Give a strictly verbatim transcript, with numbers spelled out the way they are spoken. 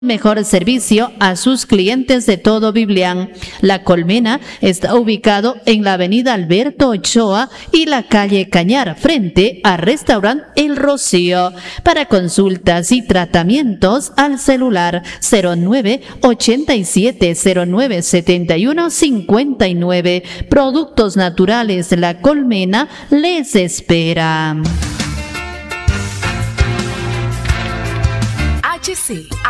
mejor servicio a sus clientes de todo Biblián. La Colmena está ubicado en la avenida Alberto Ochoa y la calle Cañar, frente al restaurante El Rocío. Para consultas y tratamientos, al celular cero nueve ochenta y siete cero nueve setenta y uno cincuenta y nueve. Productos Naturales La Colmena les espera. H C